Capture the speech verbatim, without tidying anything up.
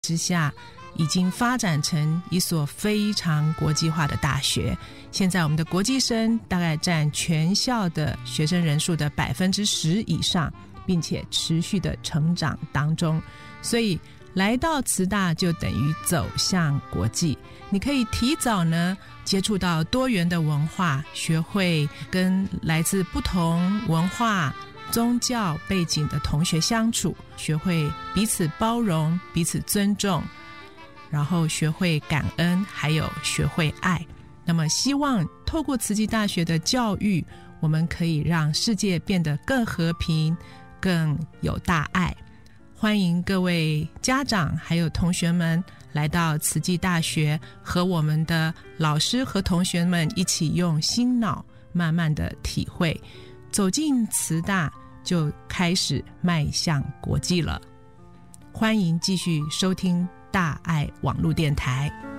之下已经发展成一所非常国际化的大学。现在我们的国际生大概占全校的学生人数的百分之十以上，并且持续的成长当中。所以来到慈大就等于走向国际，你可以提早呢接触到多元的文化，学会跟来自不同文化宗教背景的同学相处，学会彼此包容彼此尊重，然后学会感恩，还有学会爱。那么希望透过慈济大学的教育，我们可以让世界变得更和平，更有大爱。欢迎各位家长还有同学们来到慈济大学，和我们的老师和同学们一起用心脑慢慢的体会，走进慈大就开始迈向国际了。欢迎继续收听大爱网络电台。